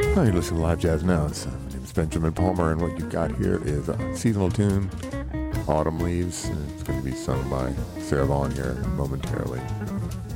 Oh, you're listening to Live Jazz Now. My name is Benjamin Palmer, and what you've got here is a seasonal tune, Autumn Leaves, and it's going to be sung by Sarah Vaughan here momentarily.